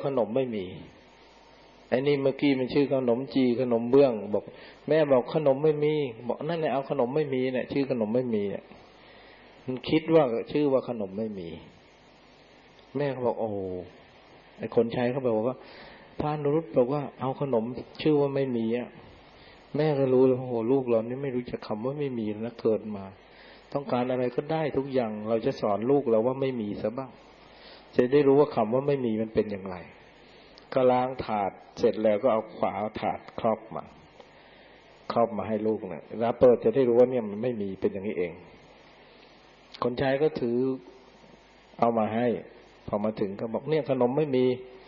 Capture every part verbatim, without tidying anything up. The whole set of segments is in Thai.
ขนมไม่มีไอ้นี่เมื่อกี้มันชื่อขนมจีขนมเบื้องบอกแม่บอกขนมไม่มีบอกนั่นแหละเอาขนมไม่มีเนี่ยชื่อขนมไม่มีเนี่ยมันคิดว่าชื่อว่าขนมไม่มีแม่เขาบอกโอ้ไอ้คนใช้เขาบอกว่าพระนรุตบอกว่าเอาขนมชื่อว่าไม่มีอ่ะแม่ก็รู้เลยโอ้โหลูกเรานี่ไม่รู้จักคำว่าไม่มีนะเกิดมาต้องการอะไรก็ได้ทุกอย่างเราจะสอนลูกเราว่าไม่มีซะบ้างจะได้รู้ว่าคำว่าไม่มีมันเป็นอย่างไรก็ล้างถาดเสร็จแล้วก็เอาฝาถาดครอบมาครอบมาให้ลูกเนี่ยแล้วเปิดจะได้รู้ว่าเนี่ยมันไม่มีเป็นอย่างนี้เองคนใช้ก็ถือเอามาให้พอมาถึงก็บอกเนี่ยขนมไม่มี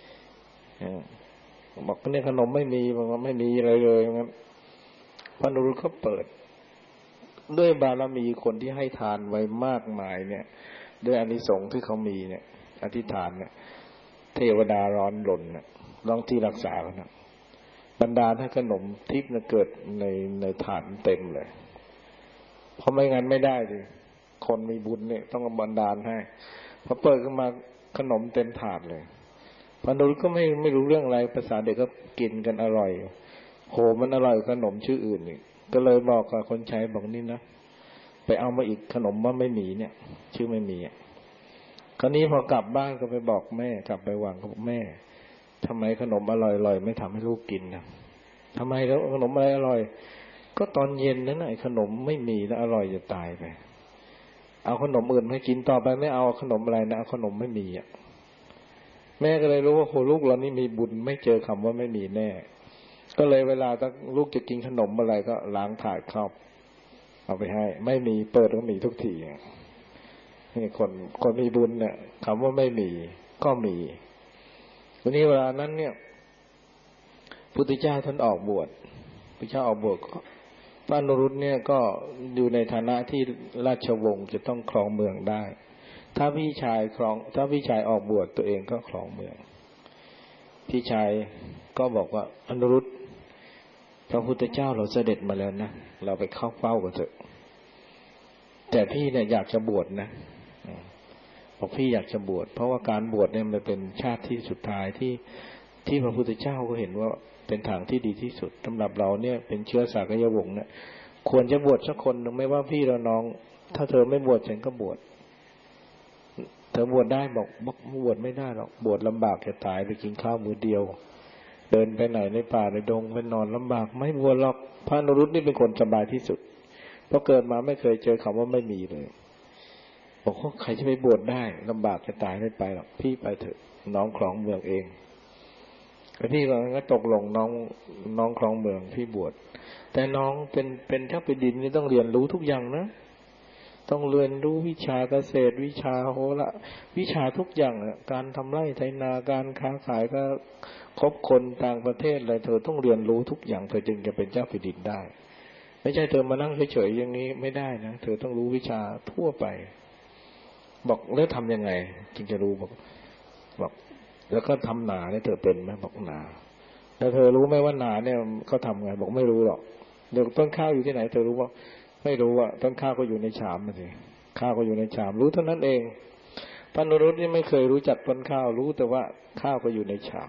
บอกเนี่ยขนมไม่มีบอกว่าไม่มีอะไรเลยงั้นพระนรุตก็เปิดด้วยบารมีคนที่ให้ทานไว้มากมายเนี่ยด้วยอานิสงส์ที่เขามีเนี่ยอธิษฐานเนี่ยเทวดาร้อนรนเนี่ยร้องที่รักษาเขานะบรรดาให้ขนมทิพย์เกิดในในฐานเต็มเลยเพราะไม่งั้นไม่ได้ดิคนมีบุญเนี่ยต้องบรรดาให้พอเปิดขึ้นมาขนมเต็มถาดเลยพระนรุตก็ไม่ไม่รู้เรื่องอะไรภาษาเด็กก็กินกันอร่อยโหมันอร่อยขนมชื่ออื่นนี่ก็เลยบอกกับคนใช้บอกนี่นะไปเอามาอีกขนมว่าไม่มีเนี่ยชื่อไม่มีคราวนี้พอกลับบ้านก็ไปบอกแม่กลับไปวางก็บอกแม่ทำไมขนมอร่อยๆไม่ทำให้ลูกกินนะทำไมแล้วขนมอะไรอร่อยก็ตอนเย็นนั้นไอ้ขนมไม่มีแล้วอร่อยจะตายไปเอาขนมอื่นให้กินต่อไปไม่เอาขนมอะไรนะเอาขนมไม่มีอ่ะแม่ก็เลยรู้ว่าโหลูกเรานี่มีบุญไม่เจอคำว่าไม่มีแน่ก็เลยเวลาถ้าลูกจะกินขนมอะไรก็ล้างถาดครอบเอาไปให้ไม่มีเปิดก็มีทุกทีนี่คนคนมีบุญเนี่ยคำว่าไม่มีก็มีวันนี้เวลานั้นเนี่ยพุทธเจ้าท่านออกบวชพระเจ้าออกบวชพระนรุตเนี่ยก็อยู่ในฐานะที่ราชวงศ์จะต้องครองเมืองได้ถ้าพี่ชายครองถ้าพี่ชายออกบวชตัวเองก็ครองเมืองพี่ชายก็บอกว่าอนุรุตพระพุทธเจ้าเราเสด็จมาแล้วนะเราไปเข้าเฝ้ากันเถอะแต่พี่เนี่ยอยากจะบวชนะบอกพี่อยากจะบวชเพราะว่าการบวชเนี่ยมันเป็นชาติที่สุดท้ายที่ที่พระพุทธเจ้าก็เห็นว่าเป็นทางที่ดีที่สุดสำหรับเราเนี่ยเป็นเชื้อสากยวงศ์เนี่ยควรจะบวชสักคนนึงไม่ว่าพี่เราน้องถ้าเธอไม่บวชฉันก็บวชเธอบวชได้บอกบอกบวชไม่ได้หรอกบวชลำบากจะตายไปกินข้าวมื้อเดียวเดินไปไหนในป่าในดงไปนอนลำบากไม่บวชหรอกพระนรุตนี่เป็นคนสบายที่สุดเพราะเกิดมาไม่เคยเจอคำว่าไม่มีเลยบอกว่าใครจะไปบวชได้ลำบากจะตายไม่ไปหรอกพี่ไปเถอะน้องครองเมืองเองแล้วพี่ก็ตกลงน้องน้องครองเมืองพี่บวชแต่น้องเป็นเป็นเจ้าแผ่นดินนี่ต้องเรียนรู้ทุกอย่างนะต้องเรียนรู้วิชาเกษตรวิชาโหราวิชาทุกอย่างการทำไร่ไถนาการค้าขายก็คบคนต่างประเทศอะไรเธอต้องเรียนรู้ทุกอย่างเธอจึงจะเป็นเจ้าแผ่นดินได้ไม่ใช่เธอมานั่งเฉยๆอย่างนี้ไม่ได้นะเธอต้องรู้วิชาทั่วไปบอกแล้วทำยังไงจึงจะรู้บอกบอกแล้วก็ทำนาเนี่ยเธอเป็นไหมบอกนาแล้วเธอรู้ไหมว่านาเนี่ยเขาทำไงบอกไม่รู้หรอกเดี๋ยวต้นข้าวอยู่ที่ไหนเธอรู้ว่าไม่รู้ว่าต้นข้าวก็อยู่ในชามนะสิข้าวก็อยู่ในชามรู้เท่านั้นเองพระนรุตนี่ไม่เคยรู้จักต้นข้าวรู้แต่ว่าข้าวก็อยู่ในชาม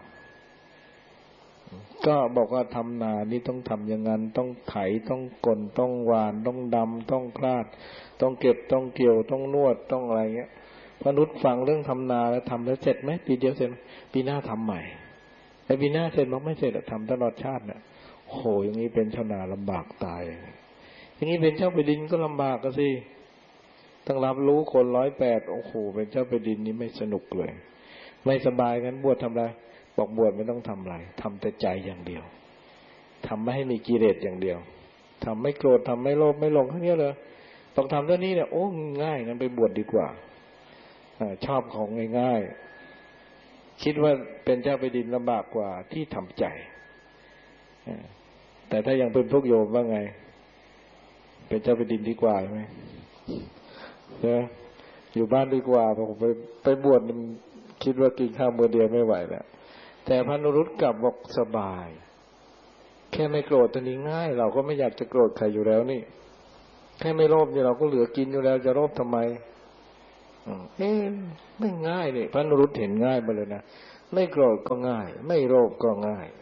ก็บอกว่าทำนานี่ต้องทำอย่างนั้นต้องไถต้องกลต้องหว่านต้องดำต้องคลาดต้องเก็บต้องเกี่ยวต้องนวดต้องอะไรเงี้ยพระนรุตฟังเรื่องทำนาแล้วทำแล้วเสร็จไหมปีเดียวเสร็จปีหน้าทำใหม่ไอ้ปีหน้าเสร็จบอกไม่เสร็จทำตลอดชาติเนี่ยโหอย่างนี้เป็นชาวนาลำบากตายอย่างนี้เป็นเจ้าแผ่นดินก็ลำบากก็สิต้องรับรู้คนร้อยแปดโอ้โหเป็นเจ้าแผ่นดินนี้ไม่สนุกเลยไม่สบายกันบวชทำอะไรบอกบวชไม่ต้องทำอะไรทำแต่ใจอย่างเดียวทำไม่ให้มีกิเลสอย่างเดียวทำไม่โกรธทำไม่โลภไม่หลงแค่นี้เลยต้องทำเท่านี้เนี่ยโอ้ง่ายงั้นไปบวชดีกว่าชอบของง่ายๆคิดว่าเป็นเจ้าแผ่นดินลำบากกว่าที่ทำใจแต่ถ้ายังเป็นพวกโยมว่าไงเป็นเจ้าแผ่นดินดีกว่าใช่ไหมเนอะอยู่บ้านดีกว่าผมไปไปบวชมันคิดว่ากินข้าวมื้อเดียวไม่ไหวแล้วแต่พระนรุตกลับบอกสบายแค่ไม่โกรธตัวนี้ง่ายเราก็ไม่อยากจะโกรธใครอยู่แล้วนี่แค่ไม่โลภเนี่ยเราก็เหลือกินอยู่แล้วจะโลภทำไมเอ๊ะไม่ง่ายนี่พระนรุตเห็นง่ายไปเลยนะไม่โกรธก็ง่ายไม่โลภก็ง่าย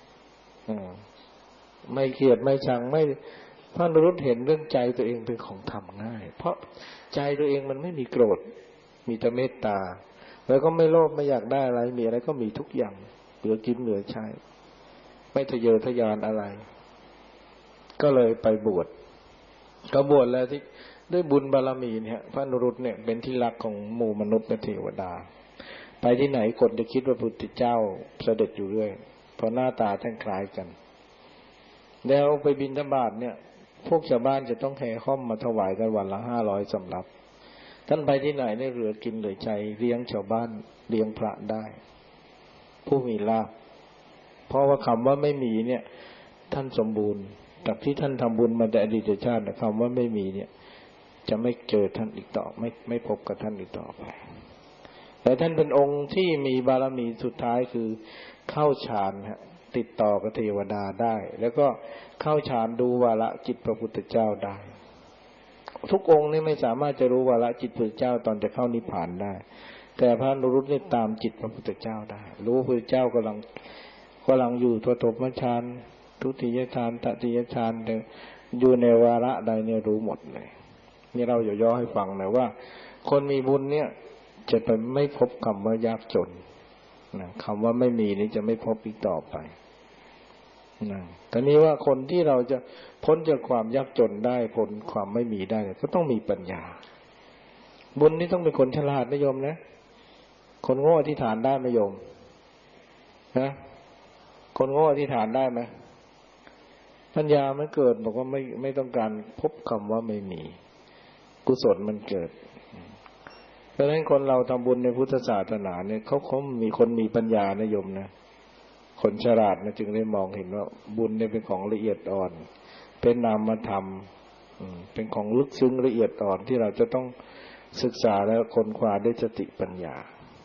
ไม่เกลียดไม่ชังไม่พระนรุตเห็นเรื่องใจตัวเองเป็นของทำง่ายเพราะใจตัวเองมันไม่มีโกรธมีแต่เมตตาแล้วก็ไม่โลภไม่อยากได้อะไรมีอะไรก็มีทุกอย่างเหลือกินเหลือใช้ไม่ทะเยอทะยานอะไรก็เลยไปบวชก็บวชแล้วที่ด้วยบุญบารมีเนี่ยพระนรุตเนี่ยเป็นที่รักของหมู่มนุษย์และเทวดาไปที่ไหนคนจะคิดว่าพระพุทธเจ้าเสด็จอยู่เรื่อยเพราะหน้าตาท่านคล้ายกันแล้วไปบิณฑบาตเนี่ยพวกชาวบ้านจะต้องแห่ข้อมมาถวายกันวันละห้าร้อยสำรับท่านไปที่ไหนได้เหลือกินเหลือใจเลี้ยงชาวบ้านเลี้ยงพระได้ผู้มีลาภเพราะว่าคำว่าไม่มีเนี่ยท่านสมบูรณ์กับที่ท่านทำบุญมาแต่อดีตชาติคำว่าไม่มีเนี่ยจะไม่เจอท่านอีกต่อไม่ไม่พบกับท่านอีกต่อไปแต่ท่านเป็นองค์ที่มีบารมีสุดท้ายคือเข้าฌานฮะติดต่อกับเทวดาได้แล้วก็เข้าฌานดูวาระจิตพระพุทธเจ้าได้ทุกองค์นี่ไม่สามารถจะรู้วาระจิตพระพุทธเจ้าตอนจะเข้านิพพานได้แต่พระนรุตนี่ตามจิตพระพุทธเจ้าได้รู้พระพุทธเจ้ากำลังกำลังอยู่ตัวตบมฌานทุติยฌานตติยฌานอยู่ในวาระใดเนี่ยรู้หมดเลยนี่เราย่อให้ฟังหน่อยว่าคนมีบุญเนี่ยจะไปไม่พบคำว่ายากจนนะคำว่าไม่มีนี่จะไม่พบอีกต่อไปนะตอนนี้ว่าคนที่เราจะพ้นจากความยากจนได้พ้นความไม่มีได้ก็ต้องมีปัญญาบุญนี่ต้องเป็นคนฉลาดนะโยมนะคนโง่อธิษฐานได้ไหมโยมนะคนโง่อธิษฐานได้ไหมปัญญามันเกิดบอกว่าไม่ไม่ต้องการพบคำว่าไม่มีกุศลมันเกิดเพราะฉะนั้นคนเราทำบุญในพุทธศาสนาเนี่ยเขาเขามีคนมีปัญญานะโยมนะคนฉลาดนะจึงได้มองเห็นว่าบุญเนี่ยเป็นของละเอียดอ่อนเป็นนามธรรมเป็นของลึกซึ้งละเอียดอ่อนที่เราจะต้องศึกษาแล้วค้นคว้าด้วยสติปัญญา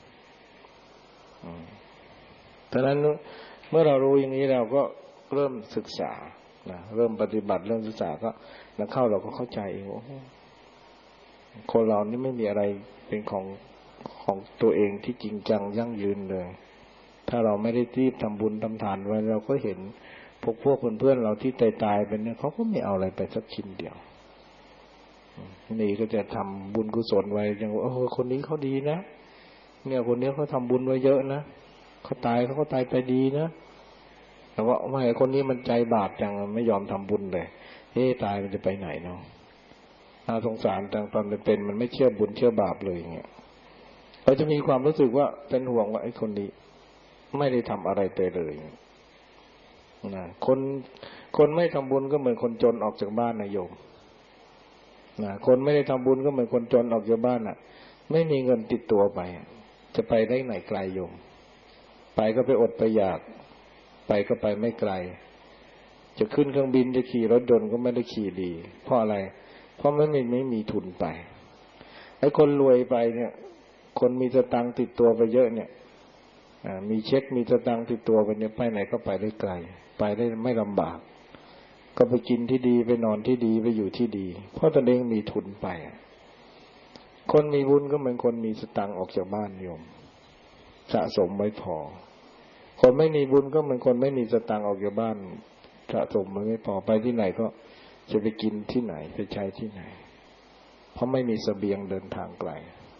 เพราะฉะนั้นเมื่อเรารู้อย่างนี้เราก็เริ่มศึกษานะเริ่มปฏิบัติเริ่มศึกษาก็แล้วเข้าเราก็เข้าใจเองว่าคนเรานี่ไม่มีอะไรเป็นของของตัวเองที่จริงจังยั่งยืนเลยถ้าเราไม่ได้รีบทำบุญทำทานไว้เราก็เห็นพวกพวกเพื่อนๆเราที่ตายตายไปเนี่ยเขาก็ไม่เอาอะไรไปสักชิ้นเดียวนี่ก็จะทำบุญกุศลไว้อย่างว่าเออคนนี้เขาดีนะเนี่ยคนนี้เขาทำบุญไว้เยอะนะเขาตายเขาก็ตายไปดีนะแต่ว่าไม่คนนี้มันใจบาปจังไม่ยอมทำบุญเลยเฮ้ตายมันจะไปไหนเนาะน่าสงสารตอนตอนเป็นมันไม่เชื่อบุญเชื่อบาปเลยอย่างเงี้ยเราจะมีความรู้สึกว่าเป็นห่วงว่าไอ้คนนี้ไม่ได้ทำอะไรไปเลยนะคนคนไม่ทำบุญก็เหมือนคนจนออกจากบ้านนะโยมนะคนไม่ได้ทำบุญก็เหมือนคนจนออกจากบ้านอ่ะไม่มีเงินติดตัวไปจะไปได้ไหนไกลโยมไปก็ไปอดไปอยากไปก็ไปไม่ไกลจะขึ้นเครื่องบินจะขี่รถยนต์ก็ไม่ได้ขี่ดีเพราะอะไรเพราะไม่มีไม่มีทุนไปไอ้คนรวยไปเนี่ยคนมีสตางค์ติดตัวไปเยอะเนี่ยมีเช็คมีสตางค์ติดตัวไปเนี่ยไปไหนก็ไปได้ไกลไปได้ไม่ลำบากก็ไปกินที่ดีไปนอนที่ดีไปอยู่ที่ดีเพราะตนเองมีทุนไปคนมีบุญก็เหมือนคนมีสตางค์ออกจากบ้านโยมสะสมไว้พอคนไม่มีบุญก็เหมือนคนไม่มีสตางค์ออกจากบ้านสะสมมันไม่พอไปที่ไหนก็จะไปกินที่ไหนไปใช้ที่ไหนเพราะไม่มีเสบียงเดินทางไกล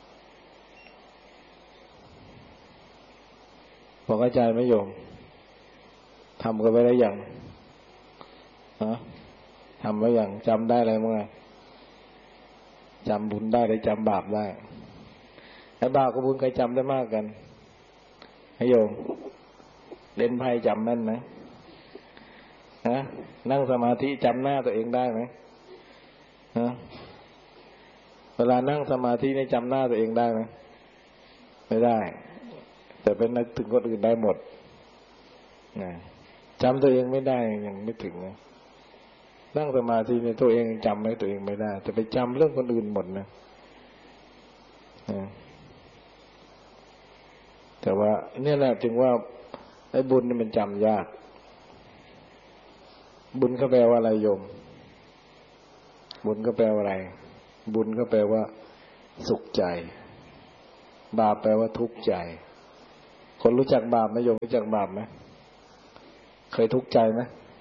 พอเข้าใจไหมโยมทำกันไว้ได้ยังฮะทำไว้ยังจำได้อะไรมั้งจำบุญได้หรือจำบาปได้ไอ้บาปกับบุญใครจำได้มากกันให้โยมเล่นไพ่จำแม่นไหมฮะนั่งสมาธิจำหน้าตัวเองได้ไหมฮะเวลานั่งสมาธินี่จำหน้าตัวเองได้ไหมไม่ได้แต่เป็นนึกถึงคนอื่นได้หมดนะจำตัวเองไม่ได้ยังไม่ถึงนะนั่งสมาธิในตัวเองจำไม่ตัวเองไม่ได้แต่ไปจำเรื่องคนอื่นหมดนะแต่ว่าเนี่ยแหละถึงว่าไอ้บุญนี่มันจำยากบุญก็แปลว่าอะไรโยมบุญก็แปลว่าอะไรบุญก็แปลว่าสุขใจบาปแปลว่าทุกข์ใจคนรู้จักบาปไหมโยมรู้จักบาปไหมเคยทุกข์ใจไหม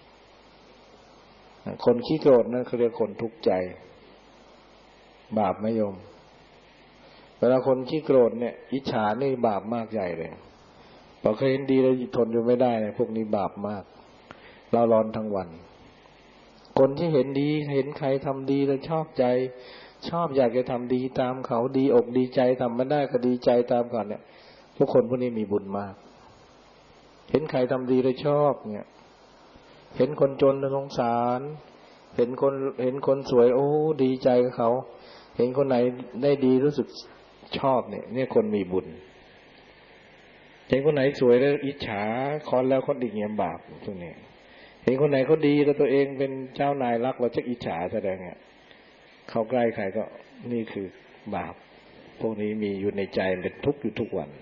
คนขี้โกรธนั่นเขาเรียกคนทุกข์ใจบาปไหมโยมเวลาคนขี้โกรธเนี่ยอิจฉานี่บาปมากใหญ่เลยพอเคยเห็นดีแล้วทนอยู่ไม่ได้เนี่ยพวกนี้บาปมากเราร้อนทั้งวันคนที่เห็นดีเห็นใครทำดีแล้วชอบใจชอบอยากจะทำดีตามเขาดีอกดีใจทำไม่ได้ก็ดีใจตามเขาเนี่ยทุกคนพวกนี้มีบุญมากเห็นใครทำดีแล้วชอบเนี่ยเห็นคนจนแล้วสงสารเห็นคนเห็นคนสวยโอ้ดีใจกับเขาเห็นคนไหนได้ดีรู้สึกชอบเนี่ยเนี่ยคนมีบุญเห็นคนไหนสวยแล้วอิจฉาคอนแล้วคนอีกเงียบาปพวกนี้เห็นคนไหนเขาดีแล้วตัวเองเป็นเจ้านายรักเราจะอิจฉาแสดงเนี่ยเข้าใกล้ใครก็นี่คือบาปพวกนี้มีอยู่ในใจเป็นทุกข์อยู่ทุกวัน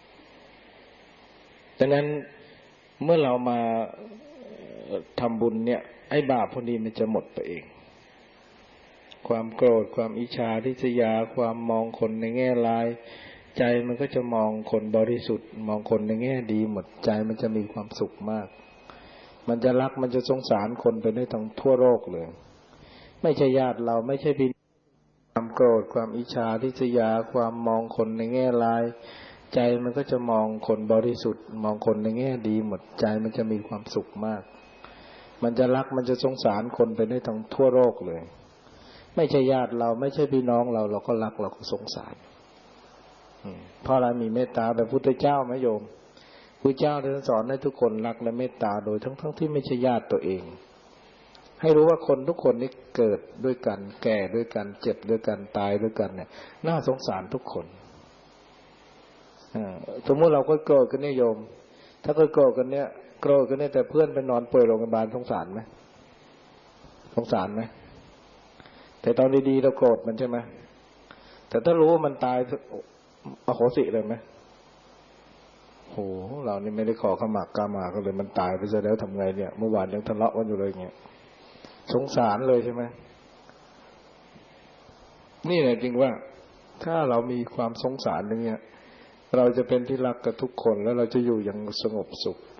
ดังนั้นเมื่อเรามาทำบุญเนี่ยไอ้บาปพวกนี้มันจะหมดไปเองความโกรธความอิจฉาทิษยาความมองคนในแง่ร้ายใจมันก็จะมองคนบริสุทธิ์มองคนในแง่ดีหมดใจมันจะมีความสุขมากมันจะรักมันจะสงสารคนไปได้ทั้งทั่วโลกเลยไม่ใช่ญาติเราไม่ใช่พี่ความโกรธความอิจฉาทิษยาความมองคนในแง่ร้ายใจมันก็จะมองคนบริสุทธิ์มองคนในแง่ดีหมดใจมันจะมีความสุขมากมันจะรักมันจะสงสารคนไปได้ทั้งทั่วโลกเลยไม่ใช่ญาติเราไม่ใช่พี่น้องเราเราก็รักเราก็สงสารเพราะเรามีเมตตาแบบพุทธเจ้าไหมโยมพุทธเจ้าท่านสอนให้ทุกคนรักและเมตตาโดยทั้งทั้งที่ไม่ใช่ญาติตัวเองให้รู้ว่าคนทุกคนนี้เกิดด้วยกันแก่ด้วยกันเจ็บด้วยกันตายด้วยกันเนี่ยน่าสงสารทุกคนสมมติเราก็โกรธกันเนี่ยโยมถ้าเกิดโกรธกันเนี่ยโกรธกันเนี่ยแต่เพื่อนไปนอนป่วยโรงพยาบาลสงสารไหมสงสารไหมแต่ตอนดีๆเราโกรธมันใช่ไหมแต่ถ้ารู้ว่ามันตายอโหสิเลยไหมโหเรานี่ไม่ได้ขอขมากกามาก็เลยมันตายไปซะแล้วทำไงเนี่ยเมื่อวานยังทะเลาะกันอยู่เลยเงี้ยสงสารเลยใช่ไหมนี่แหละจริงว่าถ้าเรามีความสงสารอย่างเงี้ยเราจะเป็นที่รักกับทุกคนแล้วเราจะอยู่อย่างสงบสุข